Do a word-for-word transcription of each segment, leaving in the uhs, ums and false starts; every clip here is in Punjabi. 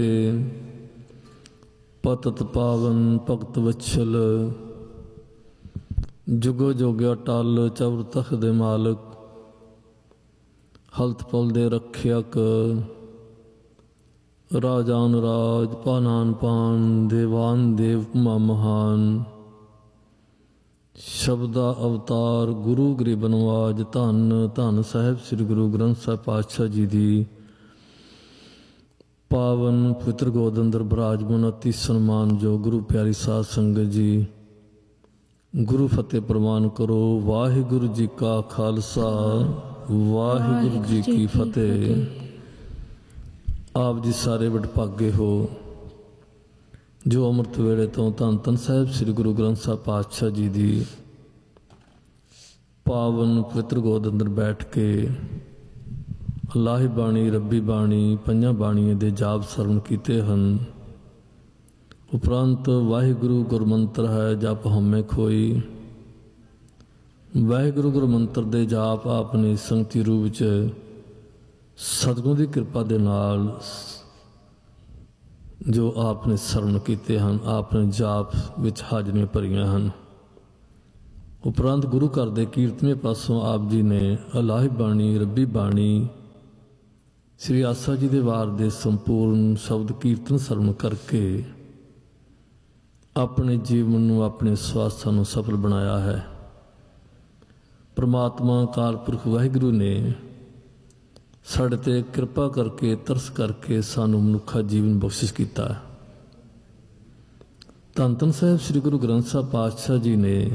ਪਤਿਤ ਪਾਵਨ ਭਗਤ ਵਛਲ, ਜੁਗੋ ਜੋਗਿਆ ਟਲ ਚਵਰ ਤਖਤ ਦੇ ਮਾਲਕ, ਹਲਤ ਪਲ ਦੇ ਰੱਖਿਅਕ, ਰਾਜਾਨ ਰਾਜ ਪਾਨਾਨ ਪਾਨ, ਦੇਵਾਨ ਦੇਵ ਭੂਮਾ ਮਹਾਨ, ਸ਼ਬਦਾ ਅਵਤਾਰ ਗੁਰੂ ਗਰੀਬ ਨਵਾਜ। ਧੰਨ ਧੰਨ ਸਾਹਿਬ ਸ੍ਰੀ ਗੁਰੂ ਗ੍ਰੰਥ ਸਾਹਿਬ ਪਾਤਸ਼ਾਹ ਜੀ ਦੀ ਪਾਵਨ ਪਵਿੱਤਰ ਗੋਦ ਅੰਦਰ ਬਿਰਾਜਮਾਨ ਅਤੀ ਸਨਮਾਨਯੋਗ ਗੁਰੂ ਪਿਆਰੀ ਸਾਧ ਸੰਗਤ ਜੀ, ਗੁਰੂ ਫਤਿਹ ਪ੍ਰਵਾਨ ਕਰੋ। ਵਾਹਿਗੁਰੂ ਜੀ ਕਾ ਖਾਲਸਾ, ਵਾਹਿਗੁਰੂ ਜੀ ਕੀ ਫਤਿਹ। ਆਪ ਜੀ ਸਾਰੇ ਵਡਭਾਗੇ ਹੋ ਜੋ ਅੰਮ੍ਰਿਤ ਵੇਲੇ ਤੋਂ ਧੰਨ ਧੰਨ ਸਾਹਿਬ ਸ੍ਰੀ ਗੁਰੂ ਗ੍ਰੰਥ ਸਾਹਿਬ ਪਾਤਸ਼ਾਹ ਜੀ ਦੀ ਪਾਵਨ ਪਵਿੱਤਰ ਗੋਦ ਅੰਦਰ ਬੈਠ ਕੇ ਅਲਾਹੀ ਬਾਣੀ, ਰੱਬੀ ਬਾਣੀ, ਪੰਜਾਂ ਬਾਣੀਆਂ ਦੇ ਜਾਪ ਸਰਵਣ ਕੀਤੇ ਹਨ। ਉਪਰੰਤ ਵਾਹਿਗੁਰੂ ਗੁਰਮੰਤਰ ਹੈ ਜਪ ਹਉਮੈ ਖੋਈ। ਵਾਹਿਗੁਰੂ ਗੁਰਮੰਤਰ ਦੇ ਜਾਪ ਆਪਣੀ ਸੰਗਤੀ ਰੂਪ ਵਿੱਚ ਸਤਿਗੁਰੂ ਦੀ ਕਿਰਪਾ ਦੇ ਨਾਲ ਜੋ ਆਪ ਨੇ ਸਰਵਣ ਕੀਤੇ ਹਨ, ਆਪ ਨੇ ਜਾਪ ਵਿੱਚ ਹਾਜ਼ਰੀਆਂ ਭਰੀਆਂ ਹਨ। ਉਪਰੰਤ ਗੁਰੂ ਘਰ ਦੇ ਕੀਰਤਨੇ ਪਾਸੋਂ ਆਪ ਜੀ ਨੇ ਅਲਾਹੀ ਬਾਣੀ, ਰੱਬੀ ਬਾਣੀ, ਸ੍ਰੀ ਆਸਾ ਜੀ ਦੇ ਵਾਰ ਦੇ ਸੰਪੂਰਨ ਸ਼ਬਦ ਕੀਰਤਨ ਸਰਵਣ ਕਰਕੇ ਆਪਣੇ ਜੀਵਨ ਨੂੰ, ਆਪਣੇ ਸਵਾਸਾਂ ਨੂੰ ਸਫਲ ਬਣਾਇਆ ਹੈ। ਪਰਮਾਤਮਾ ਅਕਾਲ ਪੁਰਖ ਵਾਹਿਗੁਰੂ ਨੇ ਸਾਡੇ 'ਤੇ ਕਿਰਪਾ ਕਰਕੇ, ਤਰਸ ਕਰਕੇ ਸਾਨੂੰ ਮਨੁੱਖਾ ਜੀਵਨ ਬਖਸ਼ਿਸ਼ ਕੀਤਾ ਹੈ। ਧੰਨ ਧੰਨ ਸਾਹਿਬ ਸ੍ਰੀ ਗੁਰੂ ਗ੍ਰੰਥ ਸਾਹਿਬ ਪਾਤਸ਼ਾਹ ਜੀ ਨੇ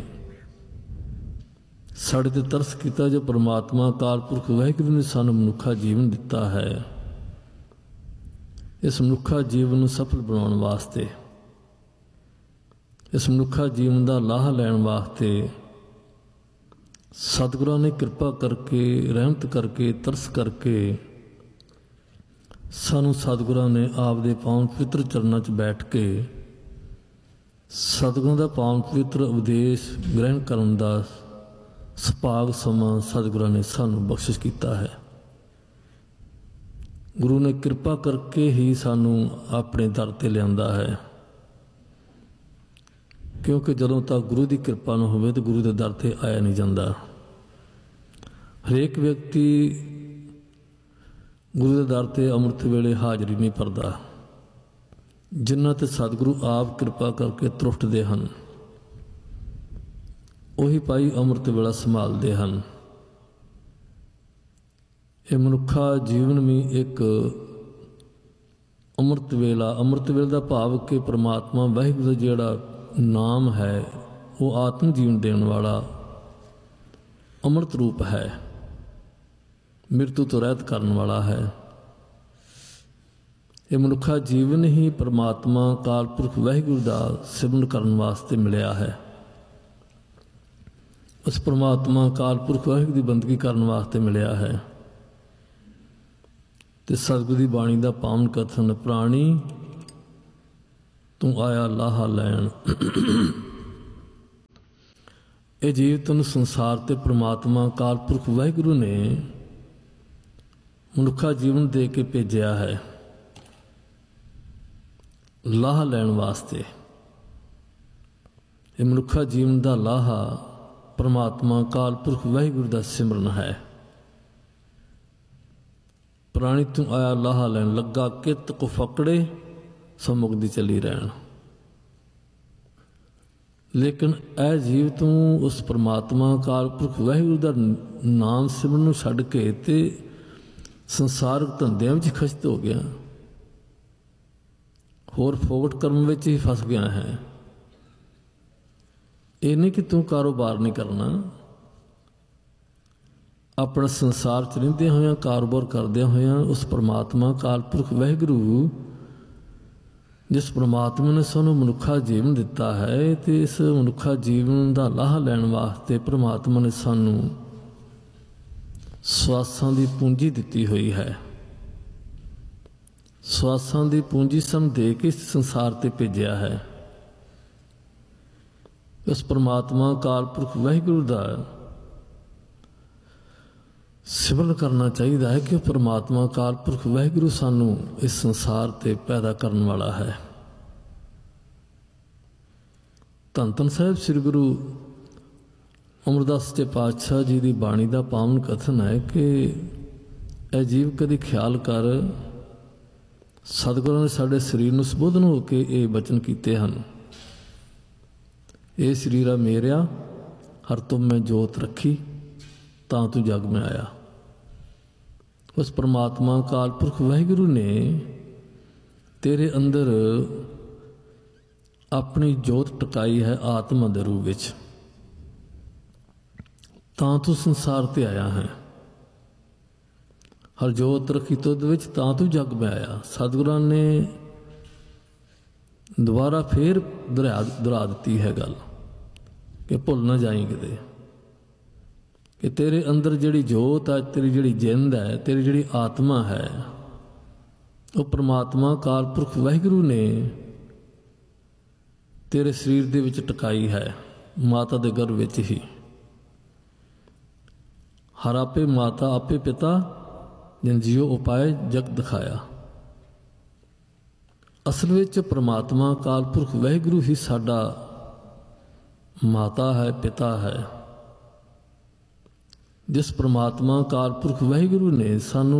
ਸਾਡੇ 'ਤੇ ਤਰਸ ਕੀਤਾ। ਜੋ ਪਰਮਾਤਮਾ ਅਕਾਲ ਪੁਰਖ ਵਾਹਿਗੁਰੂ ਨੇ ਸਾਨੂੰ ਮਨੁੱਖਾ ਜੀਵਨ ਦਿੱਤਾ ਹੈ, ਇਸ ਮਨੁੱਖਾ ਜੀਵਨ ਨੂੰ ਸਫਲ ਬਣਾਉਣ ਵਾਸਤੇ, ਇਸ ਮਨੁੱਖਾ ਜੀਵਨ ਦਾ ਲਾਹਾ ਲੈਣ ਵਾਸਤੇ ਸਤਿਗੁਰਾਂ ਨੇ ਕਿਰਪਾ ਕਰਕੇ, ਰਹਿਮਤ ਕਰਕੇ, ਤਰਸ ਕਰਕੇ ਸਾਨੂੰ ਸਤਿਗੁਰਾਂ ਨੇ ਆਪ ਦੇ ਪਾਵਨ ਪਵਿੱਤਰ ਚਰਨਾਂ 'ਚ ਬੈਠ ਕੇ ਸਤਿਗੁਰਾਂ ਦਾ ਪਾਵਨ ਪਵਿੱਤਰ ਉਪਦੇਸ਼ ਗ੍ਰਹਿਣ ਕਰਨ ਦਾ ਸੁਭਾਗ ਸਮਾਂ ਸਤਿਗੁਰਾਂ ਨੇ ਸਾਨੂੰ ਬਖਸ਼ਿਸ਼ ਕੀਤਾ ਹੈ। ਗੁਰੂ ਨੇ ਕਿਰਪਾ ਕਰਕੇ ਹੀ ਸਾਨੂੰ ਆਪਣੇ ਦਰ 'ਤੇ ਲਿਆਂਦਾ ਹੈ, ਕਿਉਂਕਿ ਜਦੋਂ ਤੱਕ ਗੁਰੂ ਦੀ ਕਿਰਪਾ ਨਾ ਹੋਵੇ ਤਾਂ ਗੁਰੂ ਦੇ ਦਰ 'ਤੇ ਆਇਆ ਨਹੀਂ ਜਾਂਦਾ। ਹਰੇਕ ਵਿਅਕਤੀ ਗੁਰੂ ਦੇ ਦਰ 'ਤੇ ਅੰਮ੍ਰਿਤ ਵੇਲੇ ਹਾਜ਼ਰੀ ਨਹੀਂ ਭਰਦਾ। ਜਿਨ੍ਹਾਂ 'ਤੇ ਸਤਿਗੁਰੂ ਆਪ ਕਿਰਪਾ ਕਰਕੇ ਤਰੁੱਟਦੇ ਹਨ, ਉਹੀ ਭਾਈ ਅੰਮ੍ਰਿਤ ਵੇਲਾ ਸੰਭਾਲਦੇ ਹਨ। ਇਹ ਮਨੁੱਖਾ ਜੀਵਨ ਵੀ ਇੱਕ ਅੰਮ੍ਰਿਤ ਵੇਲਾ, ਅੰਮ੍ਰਿਤ ਵੇਲੇ ਦਾ ਭਾਵ ਕਿ ਪਰਮਾਤਮਾ ਵਾਹਿਗੁਰੂ ਦਾ ਜਿਹੜਾ ਨਾਮ ਹੈ ਉਹ ਆਤਮ ਜੀਵਨ ਦੇਣ ਵਾਲਾ ਅੰਮ੍ਰਿਤ ਰੂਪ ਹੈ, ਮਿਰਤੂ ਤੋਂ ਰਹਿਤ ਕਰਨ ਵਾਲਾ ਹੈ। ਇਹ ਮਨੁੱਖਾ ਜੀਵਨ ਹੀ ਪਰਮਾਤਮਾ ਅਕਾਲ ਪੁਰਖ ਵਾਹਿਗੁਰੂ ਦਾ ਸਿਮਰਨ ਕਰਨ ਵਾਸਤੇ ਮਿਲਿਆ ਹੈ। ਉਸ ਪਰਮਾਤਮਾ ਅਕਾਲ ਪੁਰਖ ਵਾਹਿਗੁਰੂ ਦੀ ਬੰਦਗੀ ਕਰਨ ਵਾਸਤੇ ਮਿਲਿਆ ਹੈ। ਤੇ ਸਤਿਗੁਰੂ ਦੀ ਬਾਣੀ ਦਾ ਪਾਵਨ ਕਥਨ, ਪ੍ਰਾਣੀ ਤੂੰ ਆਇਆ ਲਾਹਾ ਲੈਣ। ਇਹ ਜੀਵ ਤੈਨੂੰ ਸੰਸਾਰ ਤੇ ਪਰਮਾਤਮਾ ਅਕਾਲ ਪੁਰਖ ਵਾਹਿਗੁਰੂ ਨੇ ਮਨੁੱਖਾ ਜੀਵਨ ਦੇ ਕੇ ਭੇਜਿਆ ਹੈ ਲਾਹਾ ਲੈਣ ਵਾਸਤੇ। ਇਹ ਮਨੁੱਖਾ ਜੀਵਨ ਦਾ ਲਾਹਾ ਪਰਮਾਤਮਾ ਅਕਾਲ ਪੁਰਖ ਵਾਹਿਗੁਰੂ ਦਾ ਸਿਮਰਨ ਹੈ। ਪ੍ਰਾਣੀ ਤੂੰ ਆਇਆ ਲਾਹਾ ਲੈਣ, ਲੱਗਾ ਕਿਤ ਕੋ ਫਕੜੇ ਸੋ ਮੁਕਦੀ ਚੱਲੀ ਰਹਿਣ। ਲੇਕਿਨ ਇਹ ਜੀਵ ਤੂੰ ਉਸ ਪਰਮਾਤਮਾ ਅਕਾਲ ਪੁਰਖ ਵਾਹਿਗੁਰੂ ਦਾ ਨਾਮ ਸਿਮਰਨ ਨੂੰ ਛੱਡ ਕੇ ਤੇ ਸੰਸਾਰਕ ਧੰਦਿਆਂ ਵਿੱਚ ਖਚਿਤ ਹੋ ਗਿਆ, ਹੋਰ ਫੋਗਟ ਕਰਮ ਵਿੱਚ ਹੀ ਫਸ ਗਿਆ ਹੈ। ਇਹ ਨਹੀਂ ਕਿ ਤੂੰ ਕਾਰੋਬਾਰ ਨਹੀਂ ਕਰਨਾ, ਆਪਣਾ ਸੰਸਾਰ 'ਚ ਰਹਿੰਦਿਆਂ ਹੋਇਆਂ, ਕਾਰੋਬਾਰ ਕਰਦਿਆਂ ਹੋਇਆਂ ਉਸ ਪਰਮਾਤਮਾ ਅਕਾਲ ਪੁਰਖ ਵਾਹਿਗੁਰੂ, ਜਿਸ ਪਰਮਾਤਮਾ ਨੇ ਸਾਨੂੰ ਮਨੁੱਖਾ ਜੀਵਨ ਦਿੱਤਾ ਹੈ, ਤੇ ਇਸ ਮਨੁੱਖਾ ਜੀਵਨ ਦਾ ਲਾਹਾ ਲੈਣ ਵਾਸਤੇ ਪਰਮਾਤਮਾ ਨੇ ਸਾਨੂੰ ਸਵਾਸਾਂ ਦੀ ਪੂੰਜੀ ਦਿੱਤੀ ਹੋਈ ਹੈ। ਸਵਾਸਾਂ ਦੀ ਪੂੰਜੀ ਸਾਨੂੰ ਦੇ ਕੇ ਇਸ ਸੰਸਾਰ 'ਤੇ ਭੇਜਿਆ ਹੈ। ਉਸ ਪਰਮਾਤਮਾ ਅਕਾਲ ਪੁਰਖ ਵਾਹਿਗੁਰੂ ਦਾ ਸਿਮਰਨ ਕਰਨਾ ਚਾਹੀਦਾ ਹੈ ਕਿ ਪਰਮਾਤਮਾ ਅਕਾਲ ਪੁਰਖ ਵਾਹਿਗੁਰੂ ਸਾਨੂੰ ਇਸ ਸੰਸਾਰ 'ਤੇ ਪੈਦਾ ਕਰਨ ਵਾਲਾ ਹੈ। ਧੰਨ ਧੰਨ ਸਾਹਿਬ ਸ੍ਰੀ ਗੁਰੂ ਅਮਰਦਾਸ ਸੱਚੇ ਪਾਤਸ਼ਾਹ ਜੀ ਦੀ ਬਾਣੀ ਦਾ ਪਾਵਨ ਕਥਨ ਹੈ ਕਿ ਇਹ ਜੀਵ ਕਦੀ ਖਿਆਲ ਕਰ, ਸਤਿਗੁਰਾਂ ਨੇ ਸਾਡੇ ਸਰੀਰ ਨੂੰ ਸੰਬੋਧਨ ਹੋ ਕੇ ਇਹ ਬਚਨ ਕੀਤੇ ਹਨ, ਇਹ ਸਰੀਰਾ ਮੇਰਿਆ ਹਰ ਤੁਮ ਮੈਂ ਜੋਤ ਰੱਖੀ ਤਾਂ ਤੂੰ ਜਗ ਮੈਂ ਆਇਆ। ਉਸ ਪਰਮਾਤਮਾ ਅਕਾਲ ਪੁਰਖ ਵਾਹਿਗੁਰੂ ਨੇ ਤੇਰੇ ਅੰਦਰ ਆਪਣੀ ਜੋਤ ਟਿਕਾਈ ਹੈ ਆਤਮਾ ਦੇ ਰੂਪ ਵਿੱਚ, ਤਾਂ ਤੂੰ ਸੰਸਾਰ ਤੇ ਆਇਆ ਹੈ। ਹਰ ਜੋਤ ਰੱਖੀ ਤੁਧ ਵਿੱਚ ਤਾਂ ਤੂੰ ਜਗ ਮੈਂ ਆਇਆ। ਸਤਿਗੁਰਾਂ ਨੇ ਦੁਬਾਰਾ ਫੇਰ ਦੁਹਰਾ ਦੁਹਰਾ ਦਿੱਤੀ ਹੈ ਗੱਲ ਕਿ ਭੁੱਲ ਨਾ ਜਾਈ ਕਿਤੇ, ਕਿ ਤੇਰੇ ਅੰਦਰ ਜਿਹੜੀ ਜੋਤ ਹੈ, ਤੇਰੀ ਜਿਹੜੀ ਜਿੰਦ ਹੈ, ਤੇਰੀ ਜਿਹੜੀ ਆਤਮਾ ਹੈ, ਉਹ ਪਰਮਾਤਮਾ ਅਕਾਲ ਪੁਰਖ ਵਾਹਿਗੁਰੂ ਨੇ ਤੇਰੇ ਸਰੀਰ ਦੇ ਵਿੱਚ ਟਿਕਾਈ ਹੈ, ਮਾਤਾ ਦੇ ਗਰਭ ਵਿੱਚ ਹੀ। ਹਰ ਆਪੇ ਮਾਤਾ ਆਪੇ ਪਿਤਾ ਜਿਨ ਜੀਓ ਉਪਾਏ ਜਗ ਦਿਖਾਇਆ। ਅਸਲ ਵਿੱਚ ਪਰਮਾਤਮਾ ਅਕਾਲ ਪੁਰਖ ਵਾਹਿਗੁਰੂ ਹੀ ਸਾਡਾ ਮਾਤਾ ਹੈ, ਪਿਤਾ ਹੈ। ਜਿਸ ਪਰਮਾਤਮਾ ਅਕਾਲ ਪੁਰਖ ਵਾਹਿਗੁਰੂ ਨੇ ਸਾਨੂੰ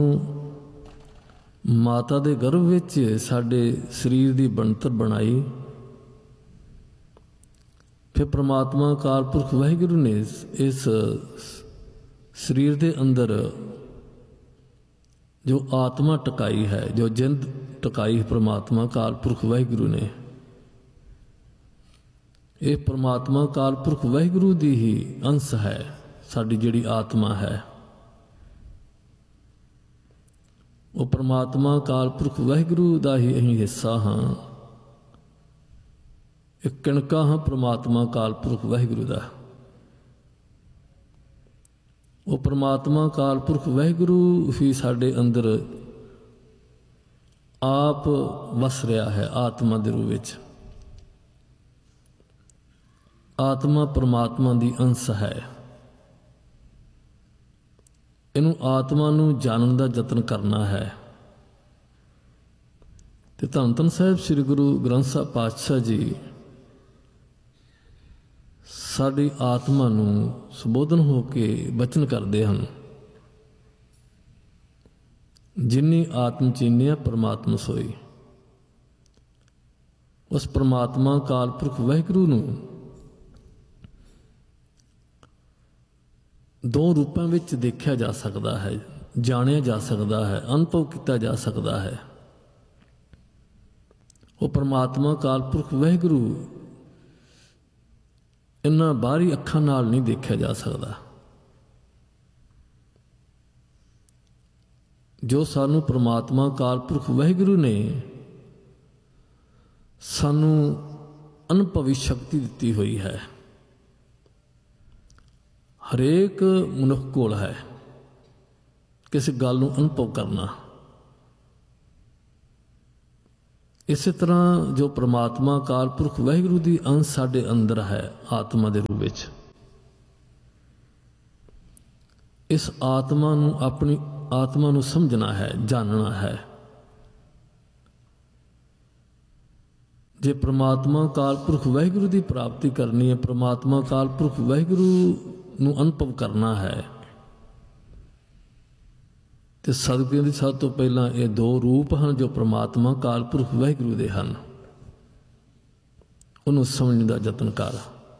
ਮਾਤਾ ਦੇ ਗਰਭ ਵਿੱਚ ਸਾਡੇ ਸਰੀਰ ਦੀ ਬਣਤਰ ਬਣਾਈ, ਫਿਰ ਪਰਮਾਤਮਾ ਅਕਾਲ ਪੁਰਖ ਵਾਹਿਗੁਰੂ ਨੇ ਇਸ ਸਰੀਰ ਦੇ ਅੰਦਰ ਜੋ ਆਤਮਾ ਟਿਕਾਈ ਹੈ, ਜੋ ਜਿੰਦ ਟਿਕਾਈ ਪਰਮਾਤਮਾ ਅਕਾਲ ਪੁਰਖ ਵਾਹਿਗੁਰੂ ਨੇ, ਇਹ ਪਰਮਾਤਮਾ ਅਕਾਲ ਪੁਰਖ ਵਾਹਿਗੁਰੂ ਦੀ ਹੀ ਅੰਸ਼ ਹੈ। ਸਾਡੀ ਜਿਹੜੀ ਆਤਮਾ ਹੈ ਉਹ ਪਰਮਾਤਮਾ ਅਕਾਲ ਪੁਰਖ ਵਾਹਿਗੁਰੂ ਦਾ ਹੀ ਅਸੀਂ ਹਿੱਸਾ ਹਾਂ, ਇੱਕ ਕਣਕਾ ਹਾਂ ਪਰਮਾਤਮਾ ਅਕਾਲ ਪੁਰਖ ਵਾਹਿਗੁਰੂ ਦਾ। ਉਹ ਪਰਮਾਤਮਾ ਅਕਾਲ ਪੁਰਖ ਵਾਹਿਗੁਰੂ ਹੀ ਸਾਡੇ ਅੰਦਰ ਆਪ ਵਸ ਰਿਹਾ ਹੈ ਆਤਮਾ ਦੇ ਰੂਪ ਵਿੱਚ। ਆਤਮਾ ਪਰਮਾਤਮਾ ਦੀ ਅੰਸ਼ ਹੈ। ਇਹਨੂੰ ਆਤਮਾ ਨੂੰ ਜਾਣਨ ਦਾ ਯਤਨ ਕਰਨਾ ਹੈ। ਤੇ ਧੰਨ ਧੰਨ ਸਾਹਿਬ ਸ੍ਰੀ ਗੁਰੂ ਗ੍ਰੰਥ ਸਾਹਿਬ ਪਾਤਸ਼ਾਹ ਜੀ ਸਾਡੀ ਆਤਮਾ ਨੂੰ ਸੰਬੋਧਨ ਹੋ ਕੇ ਬਚਨ ਕਰਦੇ ਹਨ, ਜਿਨੀ ਆਤਮ ਚੀਨਿਆ ਪਰਮਾਤਮਾ ਸੋਈ। ਉਸ ਪਰਮਾਤਮਾ ਅਕਾਲ ਪੁਰਖ ਵਾਹਿਗੁਰੂ ਨੂੰ ਦੋ ਰੂਪਾਂ ਵਿੱਚ ਦੇਖਿਆ ਜਾ ਸਕਦਾ ਹੈ, ਜਾਣਿਆ ਜਾ ਸਕਦਾ ਹੈ, ਅਨੁਭਵ ਕੀਤਾ ਜਾ ਸਕਦਾ ਹੈ। ਉਹ ਪਰਮਾਤਮਾ ਅਕਾਲ ਪੁਰਖ ਵਾਹਿਗੁਰੂ ਇਹਨਾਂ ਬਾਹਰੀ ਅੱਖਾਂ ਨਾਲ ਨਹੀਂ ਦੇਖਿਆ ਜਾ ਸਕਦਾ। ਜੋ ਸਾਨੂੰ ਪਰਮਾਤਮਾ ਅਕਾਲ ਪੁਰਖ ਵਾਹਿਗੁਰੂ ਨੇ ਸਾਨੂੰ ਅਨੁਭਵੀ ਸ਼ਕਤੀ ਦਿੱਤੀ ਹੋਈ ਹੈ, ਹਰੇਕ ਮਨੁੱਖ ਕੋਲ ਹੈ ਕਿਸੇ ਗੱਲ ਨੂੰ ਅਨੁਭਵ ਕਰਨਾ। ਇਸੇ ਤਰ੍ਹਾਂ ਜੋ ਪਰਮਾਤਮਾ ਅਕਾਲ ਪੁਰਖ ਵਾਹਿਗੁਰੂ ਦੀ ਅੰਸ਼ ਸਾਡੇ ਅੰਦਰ ਹੈ ਆਤਮਾ ਦੇ ਰੂਪ ਵਿੱਚ, ਇਸ ਆਤਮਾ ਨੂੰ ਆਪਣੀ ਆਤਮਾ ਨੂੰ ਸਮਝਣਾ ਹੈ, ਜਾਣਨਾ ਹੈ। ਜੇ ਪਰਮਾਤਮਾ ਅਕਾਲ ਪੁਰਖ ਵਾਹਿਗੁਰੂ ਦੀ ਪ੍ਰਾਪਤੀ ਕਰਨੀ ਹੈ, ਪਰਮਾਤਮਾ ਅਕਾਲ ਪੁਰਖ ਵਾਹਿਗੁਰੂ ਨੂੰ ਅਨੁਭਵ ਕਰਨਾ ਹੈ, ਤੇ ਸਤਿਗੁਰਾਂ ਦੀ ਸਭ ਤੋਂ ਪਹਿਲਾਂ ਇਹ ਦੋ ਰੂਪ ਹਨ ਜੋ ਪਰਮਾਤਮਾ ਅਕਾਲ ਪੁਰਖ ਵਾਹਿਗੁਰੂ ਦੇ ਹਨ, ਉਹਨੂੰ ਸਮਝਣ ਦਾ ਯਤਨ ਕਰ।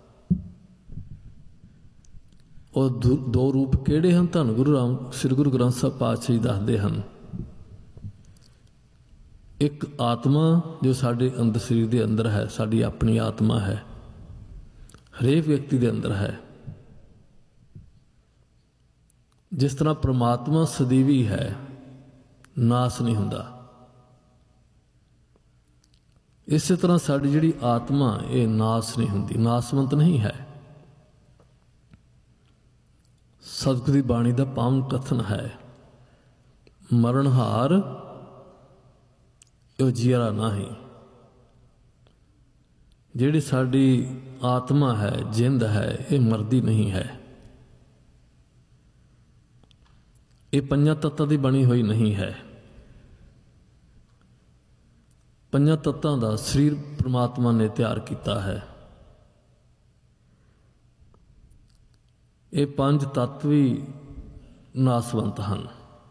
ਉਹ ਦੋ ਰੂਪ ਕਿਹੜੇ ਹਨ? ਧੰਨ ਗੁਰੂ ਰਾਮ ਸ੍ਰੀ ਗੁਰੂ ਗ੍ਰੰਥ ਸਾਹਿਬ ਪਾਤਸ਼ਾਹ ਜੀ ਦੱਸਦੇ ਹਨ। ਇੱਕ ਆਤਮਾ ਜੋ ਸਾਡੇ ਅੰਦਰ ਸਰੀਰ ਦੇ ਅੰਦਰ ਹੈ, ਸਾਡੀ ਆਪਣੀ ਆਤਮਾ ਹੈ, ਹਰੇਕ ਵਿਅਕਤੀ ਦੇ ਅੰਦਰ ਹੈ। ਜਿਸ ਤਰ੍ਹਾਂ ਪਰਮਾਤਮਾ ਸਦੀਵੀ ਹੈ, ਨਾਸ ਨਹੀਂ ਹੁੰਦਾ, ਇਸੇ ਤਰ੍ਹਾਂ ਸਾਡੀ ਜਿਹੜੀ ਆਤਮਾ ਇਹ ਨਾਸ ਨਹੀਂ ਹੁੰਦੀ, ਨਾਸਵੰਤ ਨਹੀਂ ਹੈ। ਸਤਿਗੁਰ ਦੀ ਬਾਣੀ ਦਾ ਪਾਵਨ ਕਥਨ ਹੈ, ਮਰਨਹਾਰ ਇਹ ਜੀਰਾ ਨਹੀਂ। ਜਿਹੜੀ ਸਾਡੀ ਆਤਮਾ ਹੈ, ਜਿੰਦ ਹੈ, ਇਹ ਮਰਦੀ ਨਹੀਂ ਹੈ। ਇਹ ਪੰਜਾਂ ਤੱਤਾਂ ਦੀ ਬਣੀ ਹੋਈ ਨਹੀਂ ਹੈ। ਪੰਜਾਂ ਤੱਤਾਂ ਦਾ ਸਰੀਰ ਪ੍ਰਮਾਤਮਾ ਨੇ ਤਿਆਰ ਕੀਤਾ ਹੈ। ਇਹ ਪੰਜ ਤੱਤ ਵੀ ਨਾਸਵੰਤ ਹਨ,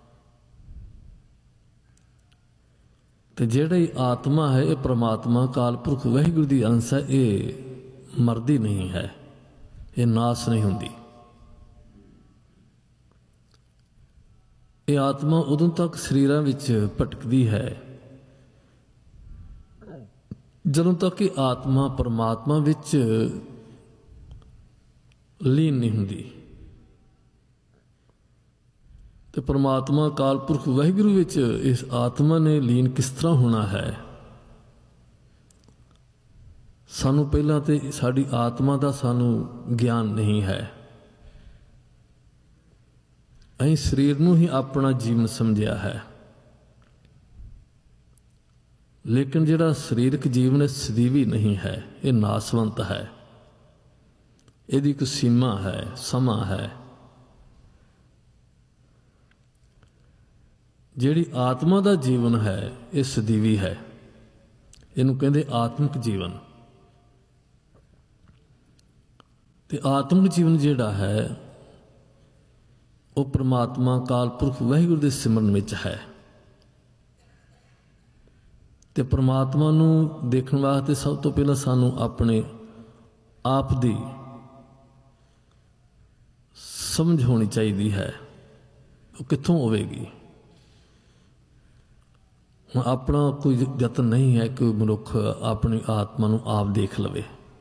ਤੇ ਜਿਹੜੀ ਆਤਮਾ ਹੈ ਇਹ ਪ੍ਰਮਾਤਮਾ ਅਕਾਲ ਪੁਰਖ ਵਾਹਿਗੁਰੂ ਦੀ ਅੰਸ਼ ਹੈ। ਇਹ ਮਰਦੀ ਨਹੀਂ ਹੈ, ਇਹ ਨਾਸ ਨਹੀਂ ਹੁੰਦੀ। ਇਹ ਆਤਮਾ ਉਦੋਂ ਤੱਕ ਸਰੀਰਾਂ ਵਿੱਚ ਭਟਕਦੀ ਹੈ ਜਦੋਂ ਤੱਕ ਇਹ ਆਤਮਾ ਪਰਮਾਤਮਾ ਵਿੱਚ ਲੀਨ ਨਹੀਂ ਹੁੰਦੀ। ਤੇ ਪਰਮਾਤਮਾ ਅਕਾਲ ਪੁਰਖ ਵਾਹਿਗੁਰੂ ਵਿੱਚ ਇਸ ਆਤਮਾ ਨੇ ਲੀਨ ਕਿਸ ਤਰ੍ਹਾਂ ਹੋਣਾ ਹੈ? ਸਾਨੂੰ ਪਹਿਲਾਂ ਤੇ ਸਾਡੀ ਆਤਮਾ ਦਾ ਸਾਨੂੰ ਗਿਆਨ ਨਹੀਂ ਹੈ। ਅਸੀਂ ਸਰੀਰ ਨੂੰ ਹੀ ਆਪਣਾ ਜੀਵਨ ਸਮਝਿਆ ਹੈ, ਲੇਕਿਨ ਜਿਹੜਾ ਸਰੀਰਕ ਜੀਵਨ ਹੈ ਸਦੀਵੀ ਨਹੀਂ ਹੈ, ਇਹ ਨਾਸਵੰਤ ਹੈ। ਇਹਦੀ ਇੱਕ ਸੀਮਾ ਹੈ, ਸਮਾਂ ਹੈ। ਜਿਹੜੀ ਆਤਮਾ ਦਾ ਜੀਵਨ ਹੈ ਇਹ ਸਦੀਵੀ ਹੈ। ਇਹਨੂੰ ਕਹਿੰਦੇ ਆਤਮਿਕ ਜੀਵਨ। ਤੇ ਆਤਮਿਕ ਜੀਵਨ ਜਿਹੜਾ ਹੈ ਉਹ ਪ੍ਰਮਾਤਮਾ ਅਕਾਲ ਪੁਰਖ ਵਾਹਿਗੁਰੂ ਦੇ ਸਿਮਰਨ ਵਿੱਚ ਹੈ। ਤੇ ਪ੍ਰਮਾਤਮਾ ਨੂੰ ਦੇਖਣ ਵਾਸਤੇ ਸਭ ਤੋਂ ਪਹਿਲਾਂ ਸਾਨੂੰ ਆਪਣੇ ਆਪ ਦੀ ਸਮਝ ਹੋਣੀ ਚਾਹੀਦੀ ਹੈ। ਉਹ ਕਿੱਥੋਂ ਹੋਵੇਗੀ? ਹੁਣ ਆਪਣਾ ਕੋਈ ਯਤਨ ਨਹੀਂ ਹੈ ਕਿ ਮਨੁੱਖ ਆਪਣੀ ਆਤਮਾ ਨੂੰ ਆਪ ਦੇਖ ਲਵੇ।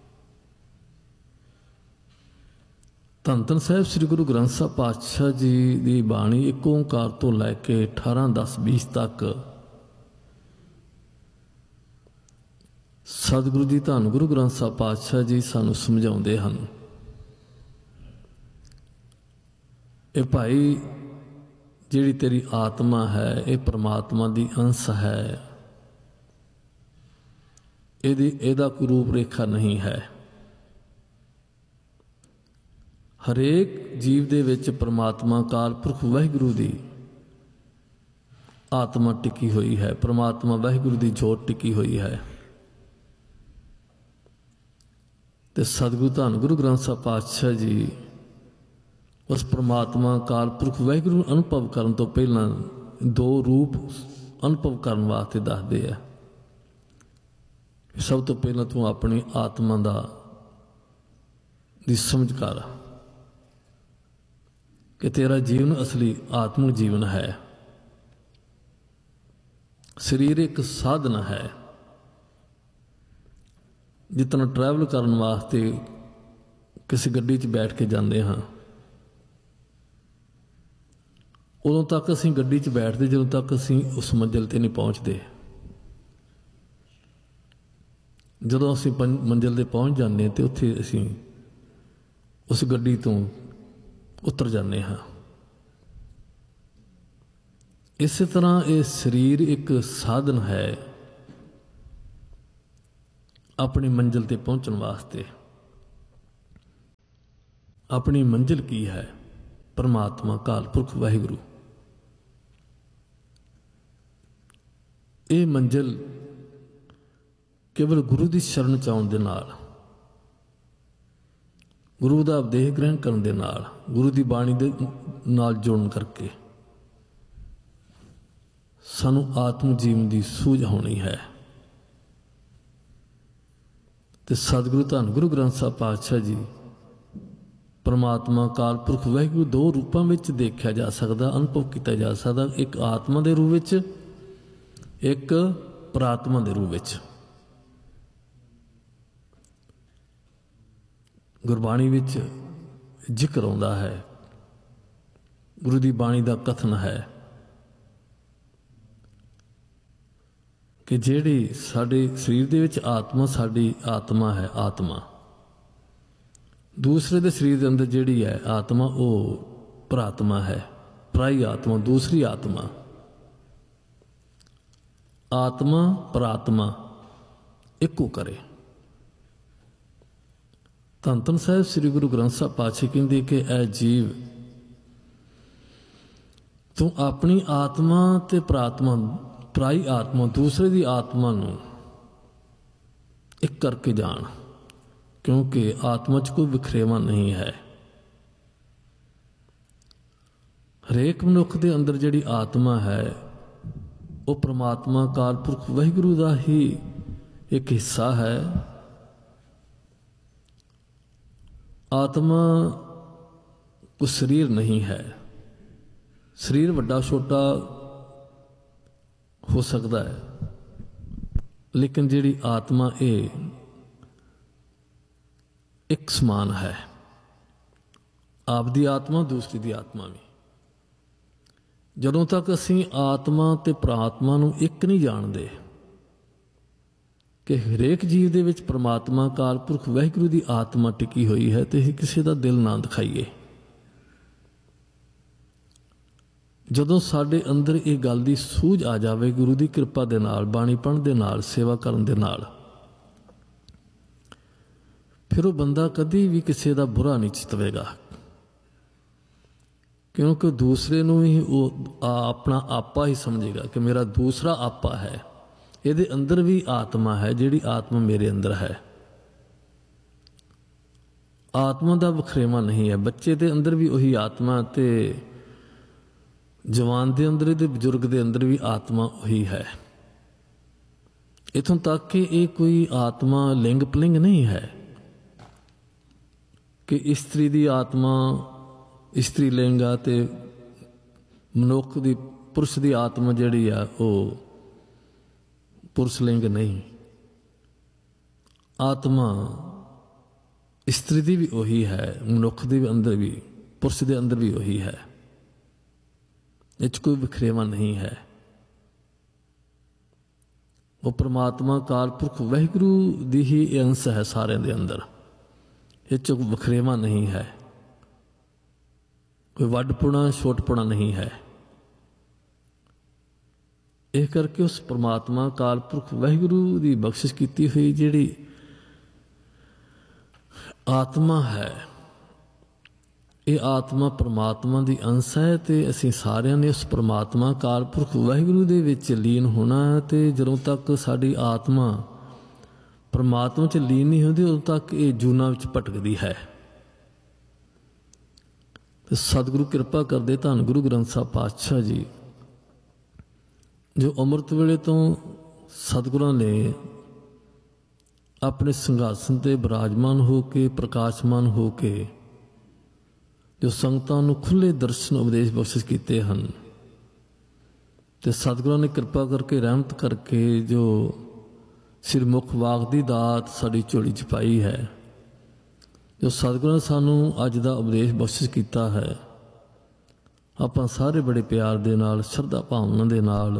ਧੰਨ ਧੰਨ ਸਾਹਿਬ ਸ੍ਰੀ ਗੁਰੂ ਗ੍ਰੰਥ ਸਾਹਿਬ ਪਾਤਸ਼ਾਹ ਜੀ ਦੀ ਬਾਣੀ ਇੱਕ ਓਂਕਾਰ ਤੋਂ ਲੈ ਕੇ ਅਠਾਰਾਂ ਦਸ ਵੀਹ ਤੱਕ ਸਤਿਗੁਰੂ ਜੀ ਧੰਨ ਗੁਰੂ ਗ੍ਰੰਥ ਸਾਹਿਬ ਪਾਤਸ਼ਾਹ ਜੀ ਸਾਨੂੰ ਸਮਝਾਉਂਦੇ ਹਨ। ਇਹ ਭਾਈ ਜਿਹੜੀ ਤੇਰੀ ਆਤਮਾ ਹੈ ਇਹ ਪ੍ਰਮਾਤਮਾ ਦੀ ਅੰਸ਼ ਹੈ। ਇਹਦੀ ਇਹਦਾ ਕੋਈ ਰੂਪ ਰੇਖਾ ਨਹੀਂ ਹੈ। ਹਰੇਕ ਜੀਵ ਦੇ ਵਿੱਚ ਪ੍ਰਮਾਤਮਾ ਅਕਾਲ ਪੁਰਖ ਵਾਹਿਗੁਰੂ ਦੀ ਆਤਮਾ ਟਿਕੀ ਹੋਈ ਹੈ। ਪ੍ਰਮਾਤਮਾ ਵਾਹਿਗੁਰੂ ਦੀ ਜੋਤ ਟਿਕੀ ਹੋਈ ਹੈ। ਤੇ ਸਤਿਗੁਰੂ ਧੰਨ ਗੁਰੂ ਗ੍ਰੰਥ ਸਾਹਿਬ ਪਾਤਸ਼ਾਹ ਜੀ ਉਸ ਪ੍ਰਮਾਤਮਾ ਅਕਾਲ ਪੁਰਖ ਵਾਹਿਗੁਰੂ ਨੂੰ ਅਨੁਭਵ ਕਰਨ ਤੋਂ ਪਹਿਲਾਂ ਦੋ ਰੂਪ ਅਨੁਭਵ ਕਰਨ ਵਾਸਤੇ ਦੱਸਦੇ ਆ। ਸਭ ਤੋਂ ਪਹਿਲਾਂ ਤੂੰ ਆਪਣੀ ਆਤਮਾ ਦਾ ਦੀ ਸਮਝ ਕਰ ਕਿ ਤੇਰਾ ਜੀਵਨ ਅਸਲੀ ਆਤਮਿਕ ਜੀਵਨ ਹੈ। ਸਰੀਰ ਇੱਕ ਸਾਧਨ ਹੈ। ਜਿਤਨਾ ਟਰੈਵਲ ਕਰਨ ਵਾਸਤੇ ਕਿਸੇ ਗੱਡੀ 'ਚ ਬੈਠ ਕੇ ਜਾਂਦੇ ਹਾਂ, ਉਦੋਂ ਤੱਕ ਅਸੀਂ ਗੱਡੀ 'ਚ ਬੈਠਦੇ ਜਦੋਂ ਤੱਕ ਅਸੀਂ ਉਸ ਮੰਜ਼ਿਲ 'ਤੇ ਨਹੀਂ ਪਹੁੰਚਦੇ। ਜਦੋਂ ਅਸੀਂ ਮੰਜ਼ਿਲ 'ਤੇ ਪਹੁੰਚ ਜਾਂਦੇ ਹਾਂ ਤੇ ਉੱਥੇ ਅਸੀਂ ਉਸ ਗੱਡੀ ਤੋਂ ਉਤਰ ਜਾਂਦੇ ਹਾਂ। ਇਸੇ ਤਰ੍ਹਾਂ ਇਹ ਸਰੀਰ ਇੱਕ ਸਾਧਨ ਹੈ ਆਪਣੀ ਮੰਜ਼ਿਲ 'ਤੇ ਪਹੁੰਚਣ ਵਾਸਤੇ। ਆਪਣੀ ਮੰਜ਼ਿਲ ਕੀ ਹੈ? ਪਰਮਾਤਮਾ ਅਕਾਲ ਪੁਰਖ ਵਾਹਿਗੁਰੂ। ਇਹ ਮੰਜ਼ਿਲ ਕੇਵਲ ਗੁਰੂ ਦੀ ਸ਼ਰਨ 'ਚ ਆਉਣ ਦੇ ਨਾਲ, ਗੁਰੂ ਦਾ ਉਪਦੇਸ਼ ਗ੍ਰਹਿਣ ਕਰਨ ਦੇ ਨਾਲ, ਗੁਰੂ ਦੀ ਬਾਣੀ ਦੇ ਨਾਲ ਜੁੜਨ ਕਰਕੇ ਸਾਨੂੰ ਆਤਮ ਜੀਵਨ ਦੀ ਸੂਝ ਹੋਣੀ ਹੈ। ਤੇ ਸਤਿਗੁਰੂ ਧੰਨ ਗੁਰੂ ਗ੍ਰੰਥ ਸਾਹਿਬ ਪਾਤਸ਼ਾਹ ਜੀ ਪਰਮਾਤਮਾ ਅਕਾਲ ਪੁਰਖ ਵਾਹਿਗੁਰੂ ਦੋ ਰੂਪਾਂ ਵਿੱਚ ਦੇਖਿਆ ਜਾ ਸਕਦਾ, ਅਨੁਭਵ ਕੀਤਾ ਜਾ ਸਕਦਾ। ਇੱਕ ਆਤਮਾ ਦੇ ਰੂਪ ਵਿੱਚ, ਇੱਕ ਪ੍ਰਾਤਮਾ ਦੇ ਰੂਪ ਵਿੱਚ। ਗੁਰਬਾਣੀ ਵਿੱਚ ਜ਼ਿਕਰ ਆਉਂਦਾ ਹੈ, ਗੁਰੂ ਦੀ ਬਾਣੀ ਦਾ ਕਥਨ ਹੈ ਕਿ ਜਿਹੜੀ ਸਾਡੇ ਸਰੀਰ ਦੇ ਵਿੱਚ ਆਤਮਾ, ਸਾਡੀ ਆਤਮਾ ਹੈ ਆਤਮਾ। ਦੂਸਰੇ ਦੇ ਸਰੀਰ ਦੇ ਅੰਦਰ ਜਿਹੜੀ ਹੈ ਆਤਮਾ ਉਹ ਪ੍ਰਾਤਮਾ ਹੈ, ਪਰਾਈ ਆਤਮਾ, ਦੂਸਰੀ ਆਤਮਾ। ਆਤਮਾ ਪ੍ਰਾਤਮਾ ਇੱਕੋ ਕਰੇ। ਧੰਨ ਧੰਨ ਸਾਹਿਬ ਸ੍ਰੀ ਗੁਰੂ ਗ੍ਰੰਥ ਸਾਹਿਬ ਪਾਤਸ਼ਾਹ ਕਹਿੰਦੇ ਕਿ ਇਹ ਜੀਵ ਤੂੰ ਆਪਣੀ ਆਤਮਾ ਤੇ ਪ੍ਰਾਤਮਾ ਪਰਾਈ ਆਤਮਾ ਦੂਸਰੇ ਦੀ ਆਤਮਾ ਨੂੰ ਇੱਕ ਕਰਕੇ ਜਾਣ, ਕਿਉਂਕਿ ਆਤਮਾ 'ਚ ਕੋਈ ਵਿਖਰੇਵਾ ਨਹੀਂ ਹੈ। ਹਰੇਕ ਮਨੁੱਖ ਦੇ ਅੰਦਰ ਜਿਹੜੀ ਆਤਮਾ ਹੈ ਉਹ ਪ੍ਰਮਾਤਮਾ ਅਕਾਲ ਪੁਰਖ ਵਾਹਿਗੁਰੂ ਦਾ ਹੀ ਇੱਕ ਹਿੱਸਾ ਹੈ। ਆਤਮਾ ਕੋਈ ਸਰੀਰ ਨਹੀਂ ਹੈ। ਸਰੀਰ ਵੱਡਾ ਛੋਟਾ ਹੋ ਸਕਦਾ ਹੈ, ਲੇਕਿਨ ਜਿਹੜੀ ਆਤਮਾ ਇਹ ਇੱਕ ਸਮਾਨ ਹੈ। ਆਪਦੀ ਆਤਮਾ ਦੂਸਰੀ ਦੀ ਆਤਮਾ ਵੀ। ਜਦੋਂ ਤੱਕ ਅਸੀਂ ਆਤਮਾ ਤੇ ਪ੍ਰਾਤਮਾ ਨੂੰ ਇੱਕ ਨਹੀਂ ਜਾਣਦੇ ਕਿ ਹਰੇਕ ਜੀਵ ਦੇ ਵਿੱਚ ਪ੍ਰਮਾਤਮਾ ਅਕਾਲ ਪੁਰਖ ਵਾਹਿਗੁਰੂ ਦੀ ਆਤਮਾ ਟਿਕੀ ਹੋਈ ਹੈ, ਤੇ ਇਹ ਕਿਸੇ ਦਾ ਦਿਲ ਨਾ ਦਿਖਾਈਏ। ਜਦੋਂ ਸਾਡੇ ਅੰਦਰ ਇਹ ਗੱਲ ਦੀ ਸੂਝ ਆ ਜਾਵੇ ਗੁਰੂ ਦੀ ਕਿਰਪਾ ਦੇ ਨਾਲ, ਬਾਣੀ ਪੜ੍ਹਨ ਦੇ ਨਾਲ, ਸੇਵਾ ਕਰਨ ਦੇ ਨਾਲ, ਫਿਰ ਉਹ ਬੰਦਾ ਕਦੀ ਵੀ ਕਿਸੇ ਦਾ ਬੁਰਾ ਨਹੀਂ ਚਿਤਵੇਗਾ, ਕਿਉਂਕਿ ਦੂਸਰੇ ਨੂੰ ਹੀ ਉਹ ਆਪਣਾ ਆਪਾ ਹੀ ਸਮਝੇਗਾ ਕਿ ਮੇਰਾ ਦੂਸਰਾ ਆਪਾ ਹੈ, ਇਹਦੇ ਅੰਦਰ ਵੀ ਆਤਮਾ ਹੈ ਜਿਹੜੀ ਆਤਮਾ ਮੇਰੇ ਅੰਦਰ ਹੈ। ਆਤਮਾ ਦਾ ਵਖਰੇਵਾ ਨਹੀਂ ਹੈ। ਬੱਚੇ ਦੇ ਅੰਦਰ ਵੀ ਉਹੀ ਆਤਮਾ, ਤੇ ਜਵਾਨ ਦੇ ਅੰਦਰ ਤੇ ਬਜ਼ੁਰਗ ਦੇ ਅੰਦਰ ਵੀ ਆਤਮਾ ਉਹੀ ਹੈ। ਇੱਥੋਂ ਤੱਕ ਕਿ ਇਹ ਕੋਈ ਆਤਮਾ ਲਿੰਗ ਪਲਿੰਗ ਨਹੀਂ ਹੈ ਕਿ ਇਸਤਰੀ ਦੀ ਆਤਮਾ ਇਸਤਰੀ ਲਿੰਗ ਆ ਤੇ ਮਨੁੱਖ ਦੀ ਪੁਰਸ਼ ਦੀ ਆਤਮਾ ਜਿਹੜੀ ਆ ਉਹ ਪੁਰਸ਼ ਲਿੰਗ ਨਹੀਂ। ਆਤਮਾ ਇਸਤਰੀ ਦੀ ਵੀ ਉਹੀ ਹੈ, ਮਨੁੱਖ ਦੇ ਅੰਦਰ ਵੀ, ਪੁਰਸ਼ ਦੇ ਅੰਦਰ ਵੀ ਉਹੀ ਹੈ। ਇਹ 'ਚ ਕੋਈ ਵਿਖਰੇਵਾ ਨਹੀਂ ਹੈ। ਉਹ ਪ੍ਰਮਾਤਮਾ ਅਕਾਲ ਪੁਰਖ ਵਾਹਿਗੁਰੂ ਦੀ ਹੀ ਅੰਸ਼ ਹੈ ਸਾਰਿਆਂ ਦੇ ਅੰਦਰ। ਇਹ 'ਚ ਵਿਖਰੇਵਾ ਨਹੀਂ ਹੈ, ਕੋਈ ਵੱਡਪੁਣਾ ਛੋਟਪੁਣਾ ਨਹੀਂ ਹੈ। ਇਹ ਕਰਕੇ ਉਸ ਪ੍ਰਮਾਤਮਾ ਅਕਾਲ ਪੁਰਖ ਵਾਹਿਗੁਰੂ ਦੀ ਬਖਸ਼ਿਸ਼ ਕੀਤੀ ਹੋਈ ਜਿਹੜੀ ਆਤਮਾ ਹੈ, ਇਹ ਆਤਮਾ ਪ੍ਰਮਾਤਮਾ ਦੀ ਅੰਸ਼ ਹੈ, ਤੇ ਅਸੀਂ ਸਾਰਿਆਂ ਨੇ ਉਸ ਪ੍ਰਮਾਤਮਾ ਅਕਾਲ ਪੁਰਖ ਵਾਹਿਗੁਰੂ ਦੇ ਵਿੱਚ ਲੀਨ ਹੋਣਾ ਹੈ। ਤੇ ਜਦੋਂ ਤੱਕ ਸਾਡੀ ਆਤਮਾ ਪ੍ਰਮਾਤਮਾ 'ਚ ਲੀਨ ਨਹੀਂ ਹੁੰਦੀ, ਉਦੋਂ ਤੱਕ ਇਹ ਜੂਨਾਂ ਵਿੱਚ ਭਟਕਦੀ ਹੈ। ਤੇ ਸਤਿਗੁਰੂ ਕਿਰਪਾ ਕਰਦੇ, ਧੰਨ ਗੁਰੂ ਗ੍ਰੰਥ ਸਾਹਿਬ ਪਾਤਸ਼ਾਹ ਜੀ, ਜੋ ਅੰਮ੍ਰਿਤ ਵੇਲੇ ਤੋਂ ਸਤਿਗੁਰਾਂ ਨੇ ਆਪਣੇ ਸਿੰਘਾਸਨ 'ਤੇ ਬਿਰਾਜਮਾਨ ਹੋ ਕੇ, ਪ੍ਰਕਾਸ਼ਮਾਨ ਹੋ ਕੇ, ਜੋ ਸੰਗਤਾਂ ਨੂੰ ਖੁੱਲ੍ਹੇ ਦਰਸ਼ਨ ਉਪਦੇਸ਼ ਬਖਸ਼ਿਸ਼ ਕੀਤੇ ਹਨ, ਤੇ ਸਤਿਗੁਰਾਂ ਨੇ ਕਿਰਪਾ ਕਰਕੇ, ਰਹਿਮਤ ਕਰਕੇ ਜੋ ਸਿਰਮੁਖ ਵਾਕ ਦੀ ਦਾਤ ਸਾਡੀ ਝੋਲੀ 'ਚ ਪਾਈ ਹੈ, ਜੋ ਸਤਿਗੁਰਾਂ ਨੇ ਸਾਨੂੰ ਅੱਜ ਦਾ ਉਪਦੇਸ਼ ਬਖਸ਼ਿਸ਼ ਕੀਤਾ ਹੈ, ਆਪਾਂ ਸਾਰੇ ਬੜੇ ਪਿਆਰ ਦੇ ਨਾਲ, ਸ਼ਰਧਾ ਭਾਵਨਾ ਦੇ ਨਾਲ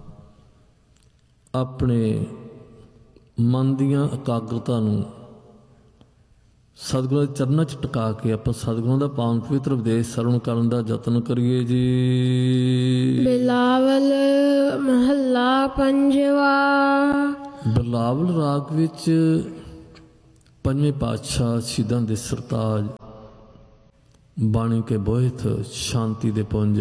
ਆਪਣੇ ਮਨ ਦੀਆਂ ਇਕਾਗਰਤਾ ਨੂੰ ਸਤਿਗੁਰਾਂ ਦੇ ਚਰਨਾਂ 'ਚ ਟਿਕਾ ਕੇ ਆਪਾਂ ਸਤਿਗੁਰਾਂ ਦਾ ਪਾਵਨ ਪਵਿੱਤਰ ਉਪਦੇਸ਼ ਸਰਵਣ ਕਰਨ ਦਾ ਯਤਨ ਕਰੀਏ ਜੀ। ਬਿਲਾਵਲ ਮਹੱਲਾ ਪੰਜਵਾ। ਬਿਲਾਵਲ ਰਾਗ ਵਿੱਚ ਪੰਜਵੇਂ ਪਾਤਸ਼ਾਹ ਸ਼ਹੀਦਾਂ ਦੇ ਸਰਤਾਜ ਬਾਣੀ ਕੇ ਬੋਹਿਥ ਸ਼ਾਂਤੀ ਦੇ ਪੁੰਜ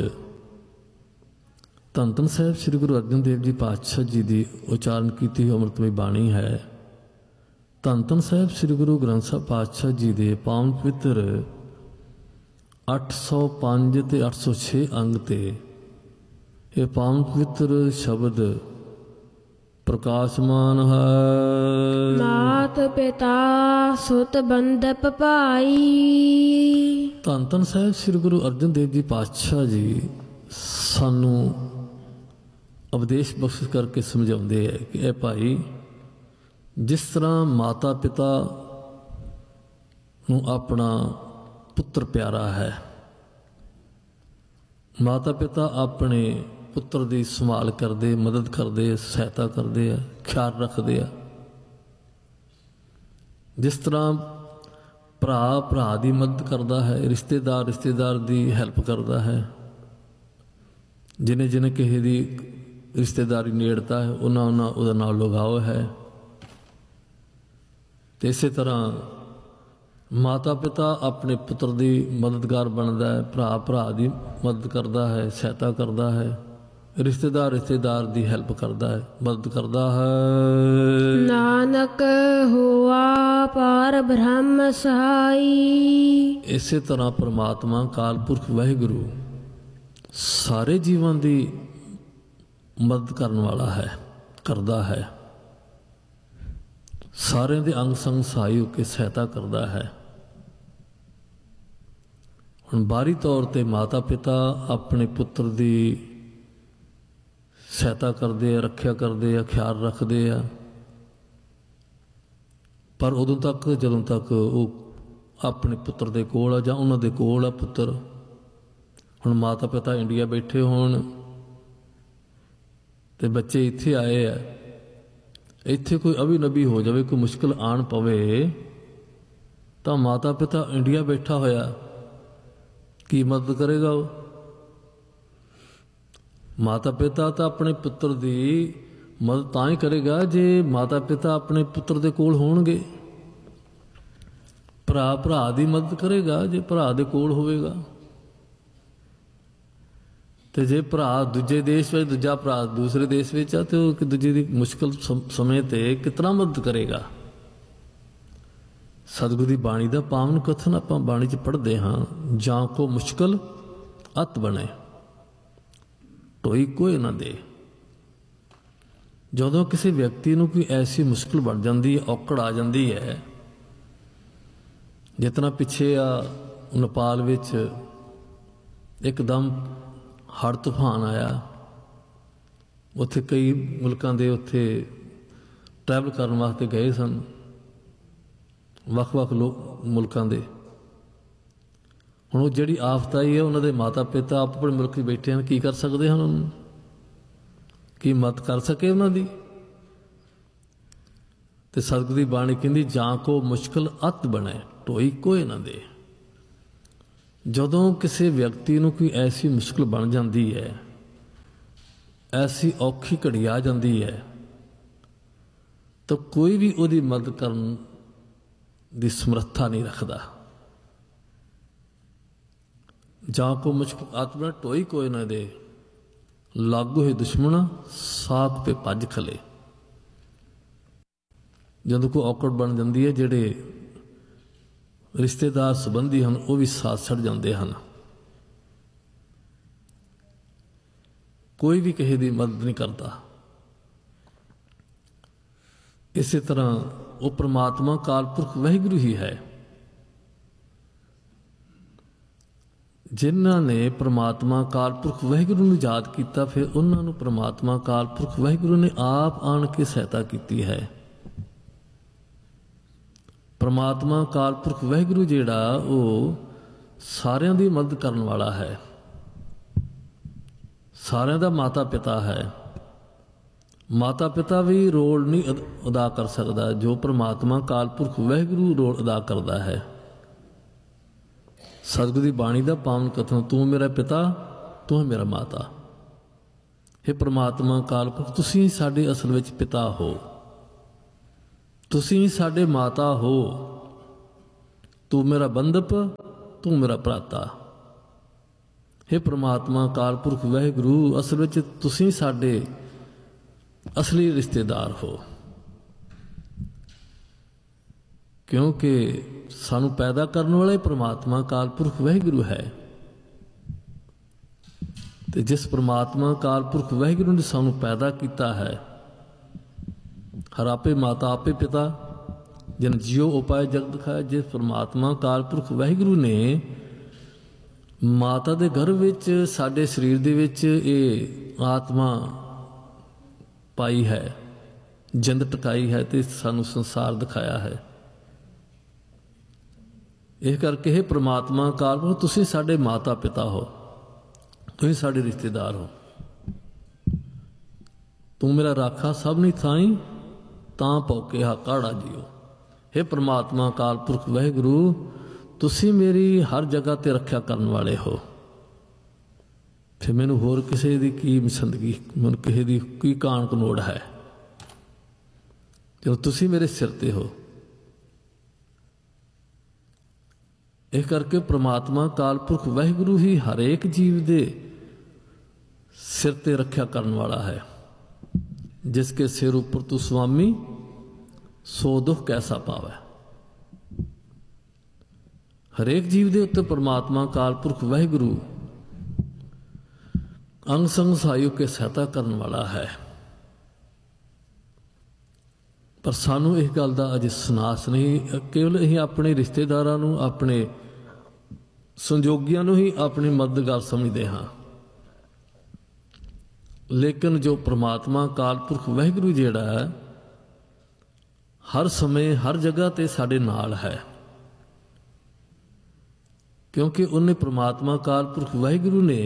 ਧੰਨ ਧੰਨ ਸਾਹਿਬ ਸ੍ਰੀ ਗੁਰੂ ਅਰਜਨ ਦੇਵ ਜੀ ਪਾਤਸ਼ਾਹ ਜੀ ਦੀ ਉਚਾਰਨ ਕੀਤੀ ਹੋਈ ਅੰਮ੍ਰਿਤਮਈ ਬਾਣੀ ਹੈ। ਧੰਨ ਧੰਨ ਸਾਹਿਬ ਸ੍ਰੀ ਗੁਰੂ ਗ੍ਰੰਥ ਸਾਹਿਬ ਪਾਤਸ਼ਾਹ ਜੀ ਦੇ ਪਾਵਨ ਪਵਿੱਤਰ ਅੱਠ ਸੌ ਪੰਜ ਤੇ ਅੱਠ ਸੌ ਛੇ ਅੰਗ ਤੇ ਇਹ ਪਾਵਨ ਪਵਿੱਤਰ ਸ਼ਬਦ ਪ੍ਰਕਾਸ਼ਮਾਨ ਹੈ। ਮਾਤ ਪਿਤਾ ਸੁਤ ਬੰਧਪ ਭਾਈ। ਧੰਨ ਧੰਨ ਸਾਹਿਬ ਸ੍ਰੀ ਗੁਰੂ ਅਰਜਨ ਦੇਵ ਜੀ ਪਾਤਸ਼ਾਹ ਜੀ ਸਾਨੂੰ ਉਪਦੇਸ਼ ਬਖਸ਼ਿਸ਼ ਕਰਕੇ ਸਮਝਾਉਂਦੇ ਹੈ ਕਿ ਇਹ ਭਾਈ, ਜਿਸ ਤਰ੍ਹਾਂ ਮਾਤਾ ਪਿਤਾ ਨੂੰ ਆਪਣਾ ਪੁੱਤਰ ਪਿਆਰਾ ਹੈ, ਮਾਤਾ ਪਿਤਾ ਆਪਣੇ ਪੁੱਤਰ ਦੀ ਸੰਭਾਲ ਕਰਦੇ, ਮਦਦ ਕਰਦੇ, ਸਹਾਇਤਾ ਕਰਦੇ ਆ, ਖਿਆਲ ਰੱਖਦੇ ਆ, ਜਿਸ ਤਰ੍ਹਾਂ ਭਰਾ ਭਰਾ ਦੀ ਮਦਦ ਕਰਦਾ ਹੈ, ਰਿਸ਼ਤੇਦਾਰ ਰਿਸ਼ਤੇਦਾਰ ਦੀ ਹੈਲਪ ਕਰਦਾ ਹੈ, ਜਿਹਨੇ ਜਿਹਨੇ ਕਿਸੇ ਦੀ ਰਿਸ਼ਤੇਦਾਰੀ ਨੇੜਤਾ ਹੈ ਉਹਨਾਂ ਉਹਨਾਂ ਉਹਦਾ ਨਾਲ ਲਗਾਓ ਹੈ। ਤੇ ਇਸੇ ਤਰ੍ਹਾਂ ਮਾਤਾ ਪਿਤਾ ਆਪਣੇ ਪੁੱਤਰ ਦੀ ਮਦਦਗਾਰ ਬਣਦਾ ਹੈ, ਭਰਾ ਭਰਾ ਦੀ ਮਦਦ ਕਰਦਾ ਹੈ, ਸਹਾਇਤਾ ਕਰਦਾ ਹੈ, ਰਿਸ਼ਤੇਦਾਰ ਰਿਸ਼ਤੇਦਾਰ ਦੀ ਹੈਲਪ ਕਰਦਾ ਹੈ, ਮਦਦ ਕਰਦਾ ਹੈ। ਨਾਨਕ ਹੋਆ ਪਾਰ ਬ੍ਰਹਮ ਸਹਾਈ। ਇਸੇ ਤਰ੍ਹਾਂ ਪ੍ਰਮਾਤਮਾ ਅਕਾਲ ਪੁਰਖ ਵਾਹਿਗੁਰੂ ਸਾਰੇ ਜੀਵਾਂ ਦੀ ਮਦਦ ਕਰਨ ਵਾਲਾ ਹੈ, ਕਰਦਾ ਹੈ, ਸਾਰਿਆਂ ਦੇ ਅੰਗ ਸੰਗ ਸਹਾਈ ਹੋ ਕੇ ਸਹਾਇਤਾ ਕਰਦਾ ਹੈ। ਹੁਣ ਬਾਹਰੀ ਤੌਰ ਤੇ ਮਾਤਾ ਪਿਤਾ ਆਪਣੇ ਪੁੱਤਰ ਦੀ ਸਹਾਇਤਾ ਕਰਦੇ ਆ, ਰੱਖਿਆ ਕਰਦੇ ਆ, ਖਿਆਲ ਰੱਖਦੇ ਆ, ਪਰ ਉਦੋਂ ਤੱਕ ਜਦੋਂ ਤੱਕ ਉਹ ਆਪਣੇ ਪੁੱਤਰ ਦੇ ਕੋਲ ਆ ਜਾਂ ਉਹਨਾਂ ਦੇ ਕੋਲ ਆ ਪੁੱਤਰ। ਹੁਣ ਮਾਤਾ ਪਿਤਾ ਇੰਡੀਆ ਬੈਠੇ ਹੋਣ ਤੇ ਬੱਚੇ ਇੱਥੇ ਆਏ ਆ, ਇੱਥੇ ਕੋਈ ਅਭਿਨਵੀ ਹੋ ਜਾਵੇ, ਕੋਈ ਮੁਸ਼ਕਿਲ ਆਣ ਪਵੇ, ਤਾਂ ਮਾਤਾ ਪਿਤਾ ਇੰਡੀਆ ਬੈਠਾ ਹੋਇਆ ਕੀ ਮਦਦ ਕਰੇਗਾ? ਉਹ ਮਾਤਾ ਪਿਤਾ ਤਾਂ ਆਪਣੇ ਪੁੱਤਰ ਦੀ ਮਦਦ ਤਾਂ ਹੀ ਕਰੇਗਾ ਜੇ ਮਾਤਾ ਪਿਤਾ ਆਪਣੇ ਪੁੱਤਰ ਦੇ ਕੋਲ ਹੋਣਗੇ। ਭਰਾ ਭਰਾ ਦੀ ਮਦਦ ਕਰੇਗਾ ਜੇ ਭਰਾ ਦੇ ਕੋਲ ਹੋਵੇਗਾ, ਤੇ ਜੇ ਭਰਾ ਦੂਜੇ ਦੇਸ਼ ਵਿੱਚ, ਦੂਜਾ ਭਰਾ ਦੂਸਰੇ ਦੇਸ਼ ਵਿੱਚ ਆ, ਤੇ ਉਹ ਇੱਕ ਦੂਜੇ ਦੀ ਮੁਸ਼ਕਿਲ ਸਮੇਂ ਤੇ ਕਿਤਨਾ ਮਦਦ ਕਰੇਗਾ। ਸਤਿਗੁਰੂ ਦੀ ਬਾਣੀ ਦਾ ਪਾਵਨ ਕਥਨ ਆਪਾਂ ਬਾਣੀ 'ਚ ਪੜ੍ਹਦੇ ਹਾਂ, ਜਾਂ ਕੋ ਮੁਸ਼ਕਿਲ ਅਤ ਬਣੇ ਢੋਈ ਕੋਈ ਨਾ ਦੇ। ਜਦੋਂ ਕਿਸੇ ਵਿਅਕਤੀ ਨੂੰ ਕੋਈ ਐਸੀ ਮੁਸ਼ਕਿਲ ਬਣ ਜਾਂਦੀ ਹੈ, ਔਕੜ ਆ ਜਾਂਦੀ ਹੈ, ਜਿਤਨਾ ਪਿੱਛੇ ਆ ਨੇਪਾਲ ਵਿੱਚ ਇੱਕਦਮ ਹੜ੍ਹ ਤੂਫਾਨ ਆਇਆ, ਉੱਥੇ ਕਈ ਮੁਲਕਾਂ ਦੇ ਉੱਥੇ ਟਰੈਵਲ ਕਰਨ ਵਾਸਤੇ ਗਏ ਸਨ, ਵੱਖ-ਵੱਖ ਲੋਕ ਮੁਲਕਾਂ ਦੇ। ਹੁਣ ਉਹ ਜਿਹੜੀ ਆਫਤ ਆਈ ਹੈ, ਉਹਨਾਂ ਦੇ ਮਾਤਾ ਪਿਤਾ ਆਪ ਆਪਣੇ ਮੁਲਕ 'ਚ ਬੈਠੇ ਹਨ, ਕੀ ਕਰ ਸਕਦੇ ਹਨ? ਉਹਨੂੰ ਕੀ ਮਦਦ ਕਰ ਸਕੇ ਉਹਨਾਂ ਦੀ? ਤੇ ਸਤਿਗੁਰੂ ਦੀ ਬਾਣੀ ਕਹਿੰਦੀ, ਜਾਂ ਕੋ ਮੁਸ਼ਕਿਲ ਅਤ ਬਣੇ ਢੋਈ ਕੋਈ ਨਾ ਦੇ। ਜਦੋਂ ਕਿਸੇ ਵਿਅਕਤੀ ਨੂੰ ਕੋਈ ਐਸੀ ਮੁਸ਼ਕਿਲ ਬਣ ਜਾਂਦੀ ਹੈ, ਐਸੀ ਔਖੀ ਘੜੀ ਆ ਜਾਂਦੀ ਹੈ, ਤਾਂ ਕੋਈ ਵੀ ਉਹਦੀ ਮਦਦ ਕਰਨ ਦੀ ਸਮਰੱਥਾ ਨਹੀਂ ਰੱਖਦਾ। ਜਾਂ ਕੋ ਮੁਸ਼ਕਿਲ ਆਤਮਾ ਢੋਈ ਕੋਈ ਨਾ ਦੇ, ਲਾਗੂ ਹੋਏ ਦੁਸ਼ਮਣ ਸਾਥ ਪੇ ਭੱਜ ਖਲੇ। ਜਦੋਂ ਕੋਈ ਔਕੜ ਬਣ ਜਾਂਦੀ ਹੈ, ਜਿਹੜੇ ਰਿਸ਼ਤੇਦਾਰ ਸੰਬੰਧੀ ਹਨ ਉਹ ਵੀ ਸਾਥ ਛੱਡ ਜਾਂਦੇ ਹਨ। ਕੋਈ ਵੀ ਕਿਸੇ ਦੀ ਮਦਦ ਨਹੀਂ ਕਰਦਾ। ਇਸੇ ਤਰ੍ਹਾਂ ਉਹ ਪ੍ਰਮਾਤਮਾ ਅਕਾਲ ਪੁਰਖ ਵਾਹਿਗੁਰੂ ਹੀ ਹੈ। ਜਿਨ੍ਹਾਂ ਨੇ ਪ੍ਰਮਾਤਮਾ ਅਕਾਲ ਪੁਰਖ ਵਾਹਿਗੁਰੂ ਨੂੰ ਯਾਦ ਕੀਤਾ, ਫਿਰ ਉਹਨਾਂ ਨੂੰ ਪ੍ਰਮਾਤਮਾ ਅਕਾਲ ਪੁਰਖ ਵਾਹਿਗੁਰੂ ਨੇ ਆਪ ਆਣ ਕੇ ਸਹਾਇਤਾ ਕੀਤੀ ਹੈ। ਪ੍ਰਮਾਤਮਾ ਅਕਾਲ ਪੁਰਖ ਵਾਹਿਗੁਰੂ ਜਿਹੜਾ ਉਹ ਸਾਰਿਆਂ ਦੀ ਮਦਦ ਕਰਨ ਵਾਲਾ ਹੈ, ਸਾਰਿਆਂ ਦਾ ਮਾਤਾ ਪਿਤਾ ਹੈ। ਮਾਤਾ ਪਿਤਾ ਵੀ ਰੋਲ ਨਹੀਂ ਅਦਾ ਕਰ ਸਕਦਾ ਜੋ ਪ੍ਰਮਾਤਮਾ ਅਕਾਲ ਪੁਰਖ ਵਾਹਿਗੁਰੂ ਰੋਲ ਅਦਾ ਕਰਦਾ ਹੈ। ਸਤਿਗੁਰੂ ਦੀ ਬਾਣੀ ਦਾ ਪਾਵਨ ਕਥਨ, ਤੂੰ ਮੇਰਾ ਪਿਤਾ, ਤੂੰ ਮੇਰਾ ਮਾਤਾ। हे ਪ੍ਰਮਾਤਮਾ ਅਕਾਲ ਪੁਰਖ, ਤੁਸੀਂ ਸਾਡੇ ਅਸਲ ਵਿੱਚ ਪਿਤਾ ਹੋ, ਤੁਸੀਂ ਸਾਡੇ ਮਾਤਾ ਹੋ, ਤੂੰ ਮੇਰਾ ਬੰਧਪ, ਤੂੰ ਮੇਰਾ ਭਰਾਤਾ। हे ਪ੍ਰਮਾਤਮਾ ਅਕਾਲ ਪੁਰਖ ਵਾਹਿਗੁਰੂ, ਅਸਲ ਵਿੱਚ ਤੁਸੀਂ ਸਾਡੇ ਅਸਲੀ ਰਿਸ਼ਤੇਦਾਰ ਹੋ, ਕਿਉਂਕਿ ਸਾਨੂੰ ਪੈਦਾ ਕਰਨ ਵਾਲਾ ਪ੍ਰਮਾਤਮਾ ਅਕਾਲ ਪੁਰਖ ਵਾਹਿਗੁਰੂ ਹੈ। ਤੇ ਜਿਸ ਪ੍ਰਮਾਤਮਾ ਅਕਾਲ ਪੁਰਖ ਵਾਹਿਗੁਰੂ ਨੇ ਸਾਨੂੰ ਪੈਦਾ ਕੀਤਾ ਹੈ, ਹਰ ਆਪੇ ਮਾਤਾ ਆਪੇ ਪਿਤਾ, ਜਨ ਜਿਉ ਉਪਾਇ ਜਗਤ ਖਾਇਆ। ਜਿਸ ਪ੍ਰਮਾਤਮਾ ਅਕਾਲ ਪੁਰਖ ਵਾਹਿਗੁਰੂ ਨੇ ਮਾਤਾ ਦੇ ਗਰਭ ਵਿੱਚ ਸਾਡੇ ਸਰੀਰ ਦੇ ਵਿੱਚ ਇਹ ਆਤਮਾ ਪਾਈ ਹੈ, ਜਿੰਦ ਟਿਕਾਈ ਹੈ, ਤੇ ਸਾਨੂੰ ਸੰਸਾਰ ਦਿਖਾਇਆ ਹੈ। ਇਹ ਕਰਕੇ ਇਹ ਪ੍ਰਮਾਤਮਾ ਅਕਾਲ ਪੁਰਖ, ਤੁਸੀਂ ਸਾਡੇ ਮਾਤਾ ਪਿਤਾ ਹੋ, ਤੁਸੀਂ ਸਾਡੇ ਰਿਸ਼ਤੇਦਾਰ ਹੋ। ਤੂੰ ਮੇਰਾ ਰਾਖਾ ਸਭ ਨਹੀਂ ਥਾਈ, ਤਾਂ ਭੌਕੇ ਹਾ ਕਾੜਾ ਜੀਓ। हे ਪ੍ਰਮਾਤਮਾ ਅਕਾਲ ਪੁਰਖ ਵਾਹਿਗੁਰੂ, ਤੁਸੀਂ ਮੇਰੀ ਹਰ ਜਗ੍ਹਾ ਤੇ ਰੱਖਿਆ ਕਰਨ ਵਾਲੇ ਹੋ। ਫਿਰ ਮੈਨੂੰ ਹੋਰ ਕਿਸੇ ਦੀ ਕੀ ਮਸੰਦਗੀ, ਮੈਨੂੰ ਕਿਸੇ ਦੀ ਕੀ ਕਾਣ ਕਨੋੜ ਹੈ, ਜਦੋਂ ਤੁਸੀਂ ਮੇਰੇ ਸਿਰ ਤੇ ਹੋ। ਇਸ ਕਰਕੇ ਪ੍ਰਮਾਤਮਾ ਅਕਾਲ ਪੁਰਖ ਵਾਹਿਗੁਰੂ ਹੀ ਹਰੇਕ ਜੀਵ ਦੇ ਸਿਰ ਤੇ ਰੱਖਿਆ ਕਰਨ ਵਾਲਾ ਹੈ। ਜਿਸ ਕੇ ਸਿਰ ਉੱਪਰ ਤੂੰ ਸੁਆਮੀ ਸੋ ਦੁੱਖ ਕੈਸਾ ਪਾਵੈ। ਹਰੇਕ ਜੀਵ ਦੇ ਉੱਤੇ ਪ੍ਰਮਾਤਮਾ ਅਕਾਲ ਪੁਰਖ ਵਾਹਿਗੁਰੂ ਅੰਗ ਸੰਗ ਸਹਾਇਓ ਕੇ ਸਹਾਇਤਾ ਕਰਨ ਵਾਲਾ ਹੈ। ਪਰ ਸਾਨੂੰ ਇਸ ਗੱਲ ਦਾ ਅਜੇ ਸਨਾਸ ਨਹੀਂ। ਕੇਵਲ ਅਸੀਂ ਆਪਣੇ ਰਿਸ਼ਤੇਦਾਰਾਂ ਨੂੰ, ਆਪਣੇ ਸੰਜੋਗੀਆਂ ਨੂੰ ਹੀ ਆਪਣੀ ਮਦਦਗਾਰ ਸਮਝਦੇ ਹਾਂ। ਲੇਕਿਨ ਜੋ ਪ੍ਰਮਾਤਮਾ ਅਕਾਲ ਪੁਰਖ ਵਾਹਿਗੁਰੂ ਜਿਹੜਾ ਹੈ ਹਰ ਸਮੇਂ ਹਰ ਜਗ੍ਹਾ ਤੇ ਸਾਡੇ ਨਾਲ ਹੈ, ਕਿਉਂਕਿ ਉਹਨੇ ਪ੍ਰਮਾਤਮਾ ਅਕਾਲ ਪੁਰਖ ਵਾਹਿਗੁਰੂ ਨੇ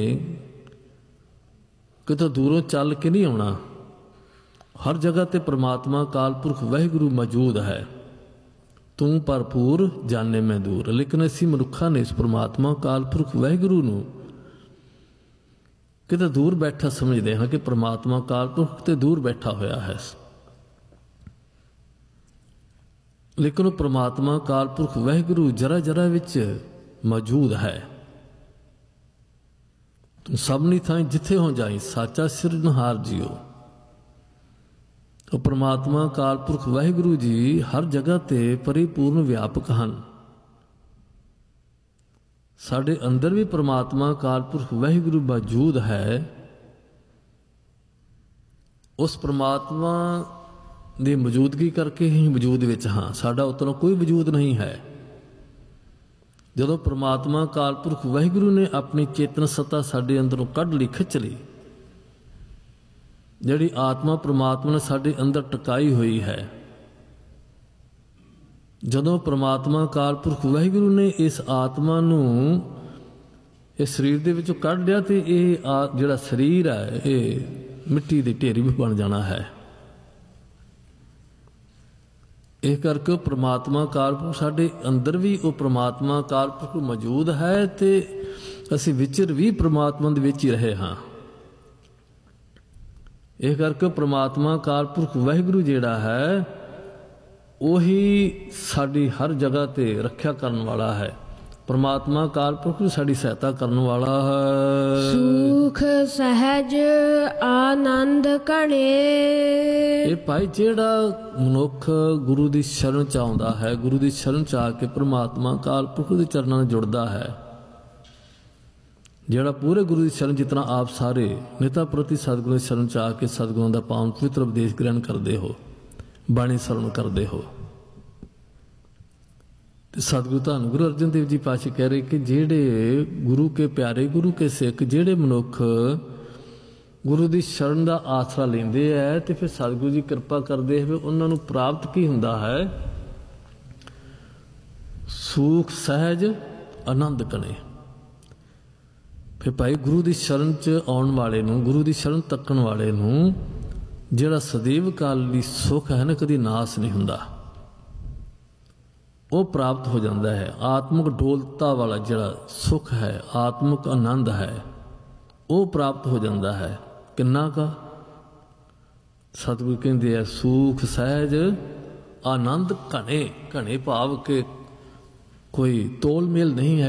ਕਿਤੋਂ ਦੂਰੋਂ ਚੱਲ ਕੇ ਨਹੀਂ ਆਉਣਾ। ਹਰ ਜਗ੍ਹਾ ਤੇ ਪ੍ਰਮਾਤਮਾ ਅਕਾਲ ਪੁਰਖ ਵਾਹਿਗੁਰੂ ਮੌਜੂਦ ਹੈ। ਤੂੰ ਭਰਪੂਰ ਜਾਣੇ ਮੈਂ ਦੂਰ। ਲੇਕਿਨ ਅਸੀਂ ਮਨੁੱਖਾਂ ਨੇ ਇਸ ਪ੍ਰਮਾਤਮਾ ਅਕਾਲ ਪੁਰਖ ਵਾਹਿਗੁਰੂ ਨੂੰ ਕਿਤੇ ਦੂਰ ਬੈਠਾ ਸਮਝਦੇ ਹਾਂ ਕਿ ਪ੍ਰਮਾਤਮਾ ਅਕਾਲ ਪੁਰਖ ਤੇ ਦੂਰ ਬੈਠਾ ਹੋਇਆ ਹੈ। ਲੇਕਿਨ ਉਹ ਪ੍ਰਮਾਤਮਾ ਅਕਾਲ ਪੁਰਖ ਵਾਹਿਗੁਰੂ ਜਰਾ ਜਰਾ ਵਿੱਚ ਮੌਜੂਦ ਹੈ। ਤੂੰ ਸਭਨੀ ਥਾਂ ਜਿੱਥੇ ਹੋ ਜਾਈ ਸਾਚਾ ਸਿਰਜਣਹਾਰ ਜੀਓ। ਉਹ ਪ੍ਰਮਾਤਮਾ ਅਕਾਲ ਪੁਰਖ ਵਾਹਿਗੁਰੂ ਜੀ ਹਰ ਜਗ੍ਹਾ ਤੇ ਪਰਿਪੂਰਨ ਵਿਆਪਕ ਹਨ। ਸਾਡੇ ਅੰਦਰ ਵੀ ਪ੍ਰਮਾਤਮਾ ਅਕਾਲ ਪੁਰਖ ਵਾਹਿਗੁਰੂ ਮੌਜੂਦ ਹੈ। ਉਸ ਪ੍ਰਮਾਤਮਾ ਦੀ ਮੌਜੂਦਗੀ ਕਰਕੇ ਹੀ ਵਜੂਦ ਵਿੱਚ ਹਾਂ। ਸਾਡਾ ਉਤੋਂ ਕੋਈ ਵਜੂਦ ਨਹੀਂ ਹੈ। ਜਦੋਂ ਪ੍ਰਮਾਤਮਾ ਅਕਾਲ ਪੁਰਖ ਵਾਹਿਗੁਰੂ ਨੇ ਆਪਣੀ ਚੇਤਨ ਸੱਤਾ ਸਾਡੇ ਅੰਦਰੋਂ ਕੱਢ ਲਈ, ਖਿੱਚ ਲਈ, ਜਿਹੜੀ ਆਤਮਾ ਪ੍ਰਮਾਤਮਾ ਨੇ ਸਾਡੇ ਅੰਦਰ ਟਿਕਾਈ ਹੋਈ ਹੈ, ਜਦੋਂ ਪ੍ਰਮਾਤਮਾ ਅਕਾਲ ਪੁਰਖ ਵਾਹਿਗੁਰੂ ਨੇ ਇਸ ਆਤਮਾ ਨੂੰ ਇਸ ਸਰੀਰ ਦੇ ਵਿੱਚੋਂ ਕੱਢ ਲਿਆ ਤੇ ਇਹ ਆ ਜਿਹੜਾ ਸਰੀਰ ਹੈ ਇਹ ਮਿੱਟੀ ਦੀ ਢੇਰੀ ਵੀ ਬਣ ਜਾਣਾ ਹੈ। ਇਹ ਕਰਕੇ ਪ੍ਰਮਾਤਮਾ ਅਕਾਲ ਪੁਰਖ ਸਾਡੇ ਅੰਦਰ ਵੀ ਉਹ ਪ੍ਰਮਾਤਮਾ ਅਕਾਲ ਪੁਰਖ ਮੌਜੂਦ ਹੈ ਤੇ ਅਸੀਂ ਵਿਚਰ ਵੀ ਪ੍ਰਮਾਤਮਾ ਦੇ ਵਿੱਚ ਹੀ ਰਹੇ ਹਾਂ। ਇਹ ਕਰਕੇ ਪ੍ਰਮਾਤਮਾ ਅਕਾਲ ਪੁਰਖ ਵਾਹਿਗੁਰੂ ਜਿਹੜਾ ਹੈ ਉਹੀ ਸਾਡੀ ਹਰ ਜਗ੍ਹਾ ਤੇ ਰੱਖਿਆ ਕਰਨ ਵਾਲਾ ਹੈ। ਪ੍ਰਮਾਤਮਾ ਅਕਾਲ ਪੁਰਖ ਸਾਡੀ ਸਹਾਇਤਾ ਕਰਨ ਵਾਲਾ ਹੈ। ਸੁਖ ਸਹਿਜ ਆਨੰਦ ਕਣੇ। ਇਹ ਭਾਈ ਜਿਹੜਾ ਮਨੁੱਖ ਗੁਰੂ ਦੀ ਸ਼ਰਨ ਚ ਆਉਂਦਾ ਹੈ, ਗੁਰੂ ਦੀ ਸ਼ਰਨ ਚ ਆ ਕੇ ਪ੍ਰਮਾਤਮਾ ਅਕਾਲ ਪੁਰਖ ਦੇ ਚਰਨਾਂ ਨਾਲ ਜੁੜਦਾ ਹੈ, ਜਿਹੜਾ ਪੂਰੇ ਗੁਰੂ ਦੀ ਸ਼ਰਨ ਜਿਤਨਾ ਆਪ ਸਾਰੇ ਨਿਤਾ ਪ੍ਰਤੀ ਸਤਿਗੁਰੂ ਦੀ ਸ਼ਰਨ ਚ ਆ ਕੇ ਸਤਿਗੁਰਾਂ ਦਾ ਪਾਵਨ ਪਵਿੱਤਰ ਉਪਦੇਸ਼ ਗ੍ਰਹਿਣ ਕਰਦੇ ਹੋ, ਬਾਣੀ ਸਰਵਣ ਕਰਦੇ ਹੋ। ਤੇ ਸਤਿਗੁਰੂ ਧੰਨ ਗੁਰੂ ਅਰਜਨ ਦੇਵ ਜੀ ਪਾਤਸ਼ਾਹ ਕਹਿ ਰਹੇ ਕਿ ਜਿਹੜੇ ਗੁਰੂ ਕੇ ਪਿਆਰੇ, ਗੁਰੂ ਕੇ ਸਿੱਖ, ਜਿਹੜੇ ਮਨੁੱਖ ਗੁਰੂ ਦੀ ਸ਼ਰਨ ਦਾ ਆਸਰਾ ਲੈਂਦੇ ਹੈ ਤੇ ਫਿਰ ਸਤਿਗੁਰੂ ਜੀ ਕਿਰਪਾ ਕਰਦੇ ਹੋਏ ਉਹਨਾਂ ਨੂੰ ਪ੍ਰਾਪਤ ਕੀ ਹੁੰਦਾ ਹੈ? ਸੁਖ ਸਹਿਜ ਆਨੰਦ ਕਣੇ। ਫਿਰ ਭਾਈ ਗੁਰੂ ਦੀ ਸ਼ਰਨ ਚ ਆਉਣ ਵਾਲੇ ਨੂੰ, ਗੁਰੂ ਦੀ ਸ਼ਰਨ ਤੱਕਣ ਵਾਲੇ ਨੂੰ ਜਿਹੜਾ ਸਦੀਵ ਕਾਲ ਲਈ ਸੁੱਖ ਹੈ ਨਾ, ਕਦੀ ਨਾਸ ਨਹੀਂ ਹੁੰਦਾ, ਉਹ ਪ੍ਰਾਪਤ ਹੋ ਜਾਂਦਾ ਹੈ। ਆਤਮਿਕ ਡੋਲਤਾ ਵਾਲਾ ਜਿਹੜਾ ਸੁੱਖ ਹੈ, ਆਤਮਿਕ ਆਨੰਦ ਹੈ, ਉਹ ਪ੍ਰਾਪਤ ਹੋ ਜਾਂਦਾ ਹੈ। ਕਿੰਨਾ ਕਾ? ਸਤਿਗੁਰੂ ਕਹਿੰਦੇ ਆ ਸੁਖ ਸਹਿਜ ਆਨੰਦ ਘਣੇ। ਘਣੇ ਭਾਵ ਕਿ ਕੋਈ ਤੋਲ ਮੇਲ ਨਹੀਂ ਹੈ।